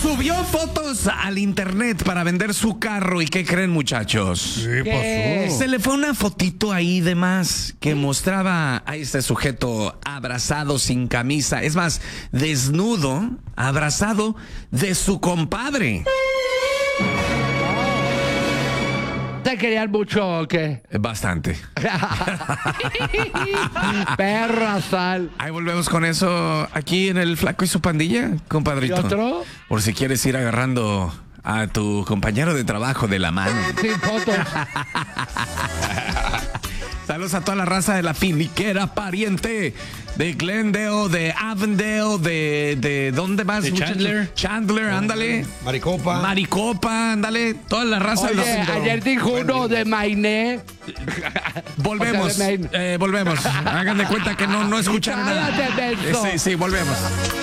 Subió fotos al internet para vender su carro. ¿Y qué creen, muchachos? ¿Qué pasó? Se le fue una fotito ahí de más que mostraba a este sujeto abrazado sin camisa. Es más, desnudo, abrazado de su compadre. ¿Te querían mucho o qué? Bastante. Perra sal. Ahí volvemos con eso aquí en el Flaco y su pandilla, compadrito. ¿Y otro? Por si quieres ir agarrando a tu compañero de trabajo de la mano. Sin fotos. Saludos a toda la raza de la finiquera pariente de Glendale, de Avondale, de ¿dónde más? De Chandler. Chandler, ándale. Maricopa, ándale. Toda la raza Oye, de los... ayer dijo uno de Mainé. Volvemos, O sea, de Maine. volvemos. Hagan de cuenta que no escucharon nada. Cállate, menso. Sí, volvemos.